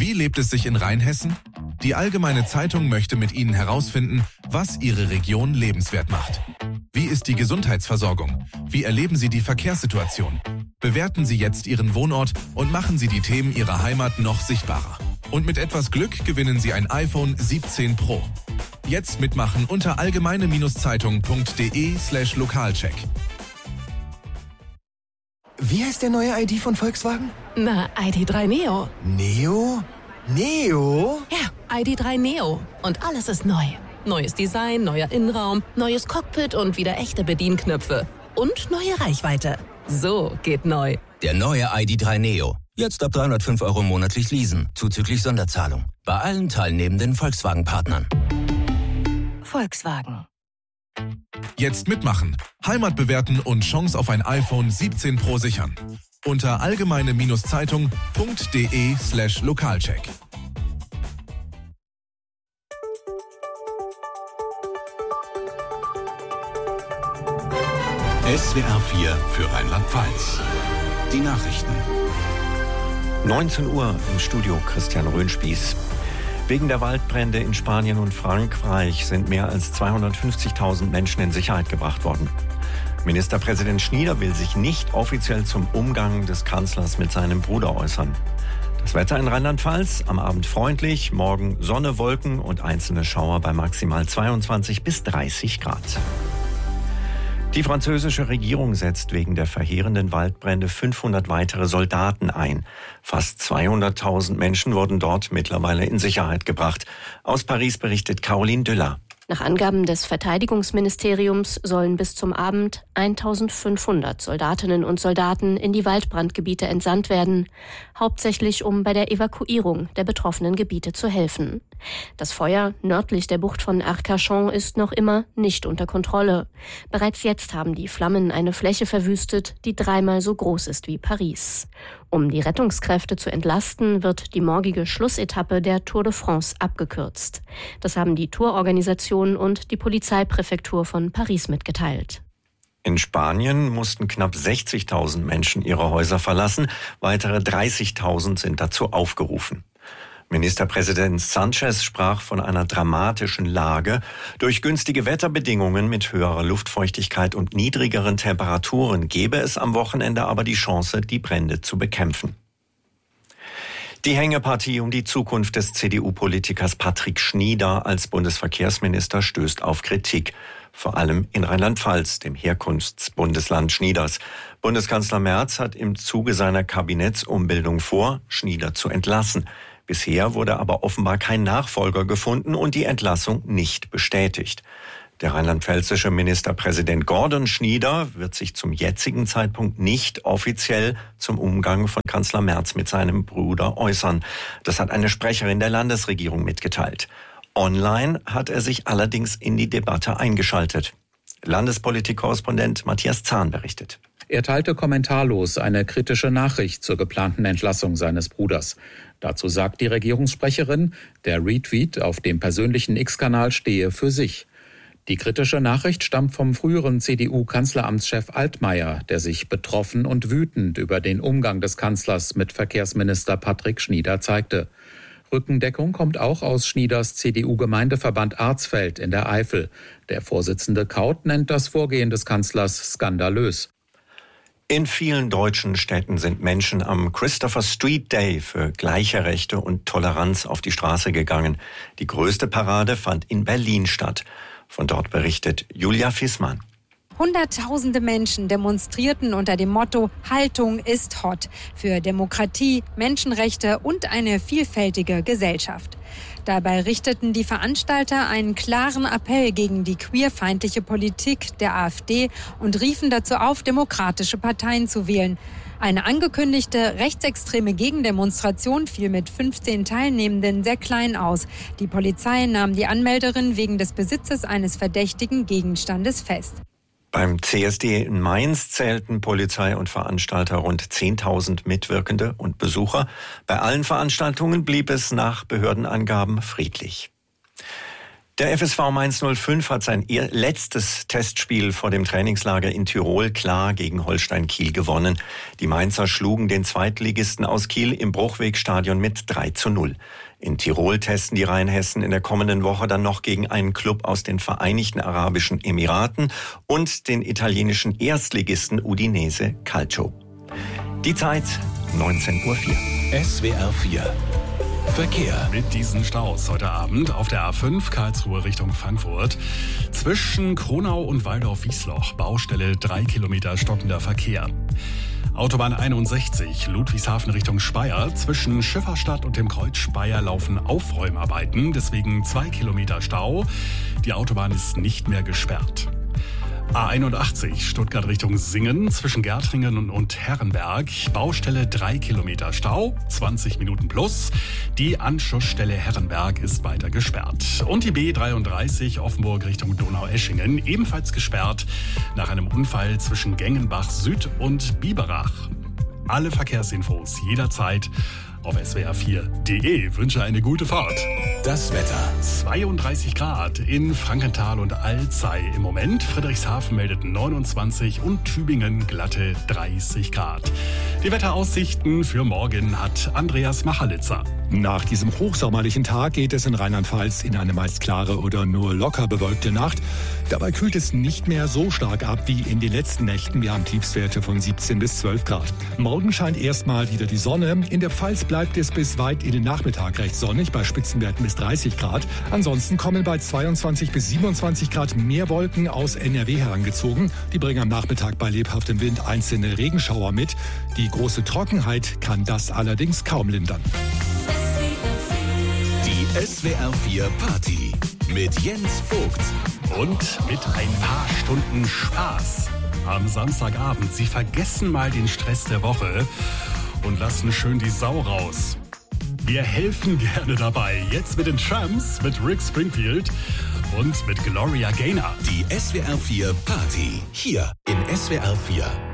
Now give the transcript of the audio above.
Wie lebt es sich in Rheinhessen? Die Allgemeine Zeitung möchte mit Ihnen herausfinden, was Ihre Region lebenswert macht. Wie ist die Gesundheitsversorgung? Wie erleben Sie die Verkehrssituation? Bewerten Sie jetzt Ihren Wohnort und machen Sie die Themen Ihrer Heimat noch sichtbarer. Und mit etwas Glück gewinnen Sie ein iPhone 17 Pro. Jetzt mitmachen unter allgemeine-zeitung.de/Lokalcheck. Wie heißt der neue ID von Volkswagen? Na, ID.3 Neo. Neo? Neo? Ja, ID.3 Neo. Und alles ist neu. Neues Design, neuer Innenraum, neues Cockpit und wieder echte Bedienknöpfe. Und neue Reichweite. So geht neu. Der neue ID.3 Neo. Jetzt ab 305 € monatlich leasen, zuzüglich Sonderzahlung. Bei allen teilnehmenden Volkswagen-Partnern. Volkswagen. Jetzt mitmachen, Heimat bewerten und Chance auf ein iPhone 17 Pro sichern. Unter allgemeine-zeitung.de/Lokalcheck. SWR 4 für Rheinland-Pfalz. Die Nachrichten. 19 Uhr im Studio Christian Röhnspieß. Wegen der Waldbrände in Spanien und Frankreich sind mehr als 250.000 Menschen in Sicherheit gebracht worden. Ministerpräsident Schnieder will sich nicht offiziell zum Umgang des Kanzlers mit seinem Bruder äußern. Das Wetter in Rheinland-Pfalz am Abend freundlich, morgen Sonne, Wolken und einzelne Schauer bei maximal 22 bis 30 Grad. Die französische Regierung setzt wegen der verheerenden Waldbrände 500 weitere Soldaten ein. Fast 200.000 Menschen wurden dort mittlerweile in Sicherheit gebracht. Aus Paris berichtet Caroline Düller. Nach Angaben des Verteidigungsministeriums sollen bis zum Abend 1.500 Soldatinnen und Soldaten in die Waldbrandgebiete entsandt werden, hauptsächlich um bei der Evakuierung der betroffenen Gebiete zu helfen. Das Feuer nördlich der Bucht von Arcachon ist noch immer nicht unter Kontrolle. Bereits jetzt haben die Flammen eine Fläche verwüstet, die 3-mal so groß ist wie Paris. Um die Rettungskräfte zu entlasten, wird die morgige Schlussetappe der Tour de France abgekürzt. Das haben die Tourorganisation und die Polizeipräfektur von Paris mitgeteilt. In Spanien mussten knapp 60.000 Menschen ihre Häuser verlassen. Weitere 30.000 sind dazu aufgerufen. Ministerpräsident Sánchez sprach von einer dramatischen Lage. Durch günstige Wetterbedingungen mit höherer Luftfeuchtigkeit und niedrigeren Temperaturen gäbe es am Wochenende aber die Chance, die Brände zu bekämpfen. Die Hängepartie um die Zukunft des CDU-Politikers Patrick Schnieder als Bundesverkehrsminister stößt auf Kritik. Vor allem in Rheinland-Pfalz, dem Herkunftsbundesland Schnieders. Bundeskanzler Merz hat im Zuge seiner Kabinettsumbildung vor, Schnieder zu entlassen. Bisher wurde aber offenbar kein Nachfolger gefunden und die Entlassung nicht bestätigt. Der rheinland-pfälzische Ministerpräsident Gordon Schnieder wird sich zum jetzigen Zeitpunkt nicht offiziell zum Umgang von Kanzler Merz mit seinem Bruder äußern. Das hat eine Sprecherin der Landesregierung mitgeteilt. Online hat er sich allerdings in die Debatte eingeschaltet. Landespolitik-Korrespondent Matthias Zahn berichtet. Er teilte kommentarlos eine kritische Nachricht zur geplanten Entlassung seines Bruders. Dazu sagt die Regierungssprecherin, der Retweet auf dem persönlichen X-Kanal stehe für sich. Die kritische Nachricht stammt vom früheren CDU-Kanzleramtschef Altmaier, der sich betroffen und wütend über den Umgang des Kanzlers mit Verkehrsminister Patrick Schnieder zeigte. Rückendeckung kommt auch aus Schnieders CDU-Gemeindeverband Arzfeld in der Eifel. Der Vorsitzende Kaut nennt das Vorgehen des Kanzlers skandalös. In vielen deutschen Städten sind Menschen am Christopher Street Day für gleiche Rechte und Toleranz auf die Straße gegangen. Die größte Parade fand in Berlin statt. Von dort berichtet Julia Fissmann. Hunderttausende Menschen demonstrierten unter dem Motto Haltung ist hot für Demokratie, Menschenrechte und eine vielfältige Gesellschaft. Dabei richteten die Veranstalter einen klaren Appell gegen die queerfeindliche Politik der AfD und riefen dazu auf, demokratische Parteien zu wählen. Eine angekündigte rechtsextreme Gegendemonstration fiel mit 15 Teilnehmenden sehr klein aus. Die Polizei nahm die Anmelderin wegen des Besitzes eines verdächtigen Gegenstandes fest. Beim CSD in Mainz zählten Polizei und Veranstalter rund 10.000 Mitwirkende und Besucher. Bei allen Veranstaltungen blieb es nach Behördenangaben friedlich. Der FSV Mainz 05 hat sein letztes Testspiel vor dem Trainingslager in Tirol klar gegen Holstein Kiel gewonnen. Die Mainzer schlugen den Zweitligisten aus Kiel im Bruchwegstadion mit 3:0. In Tirol testen die Rheinhessen in der kommenden Woche dann noch gegen einen Club aus den Vereinigten Arabischen Emiraten und den italienischen Erstligisten Udinese Calcio. Die Zeit 19:04 Uhr. SWR 4 Verkehr. Mit diesen Staus heute Abend auf der A5 Karlsruhe Richtung Frankfurt. Zwischen Kronau und Waldorf-Wiesloch, Baustelle 3 Kilometer stockender Verkehr. Autobahn 61 Ludwigshafen Richtung Speyer. Zwischen Schifferstadt und dem Kreuz Speyer laufen Aufräumarbeiten, deswegen 2 Kilometer Stau. Die Autobahn ist nicht mehr gesperrt. A81 Stuttgart Richtung Singen zwischen Gärtringen und Herrenberg. Baustelle 3 Kilometer Stau, 20 Minuten plus. Die Anschlussstelle Herrenberg ist weiter gesperrt. Und die B33 Offenburg Richtung Donaueschingen ebenfalls gesperrt nach einem Unfall zwischen Gengenbach Süd und Biberach. Alle Verkehrsinfos jederzeit auf swr4.de. Wünsche eine gute Fahrt. Das Wetter. 32 Grad in Frankenthal und Alzey im Moment. Friedrichshafen meldet 29 und Tübingen glatte 30 Grad. Die Wetteraussichten für morgen hat Andreas Machalitzer. Nach diesem hochsommerlichen Tag geht es in Rheinland-Pfalz in eine meist klare oder nur locker bewölkte Nacht. Dabei kühlt es nicht mehr so stark ab wie in den letzten Nächten. Wir haben Tiefstwerte von 17 bis 12 Grad. Morgen scheint erstmal wieder die Sonne. In der Pfalz bleibt es bis weit in den Nachmittag recht sonnig, bei Spitzenwerten bis 30 Grad. Ansonsten kommen bei 22 bis 27 Grad mehr Wolken aus NRW herangezogen. Die bringen am Nachmittag bei lebhaftem Wind einzelne Regenschauer mit. Die große Trockenheit kann das allerdings kaum lindern. Die SWR 4 Party mit Jens Vogt. Und mit ein paar Stunden Spaß am Samstagabend. Sie vergessen mal den Stress der Woche und lassen schön die Sau raus. Wir helfen gerne dabei. Jetzt mit den Tramps, mit Rick Springfield und mit Gloria Gaynor. Die SWR 4 Party hier in SWR 4.